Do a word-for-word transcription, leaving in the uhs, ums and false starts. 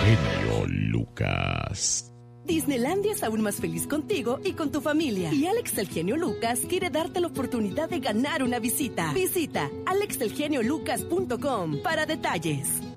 genio Lucas. Disneylandia es aún más feliz contigo y con tu familia. Y Alex el Genio Lucas quiere darte la oportunidad de ganar una visita. Visita alex el genio lucas punto com para detalles.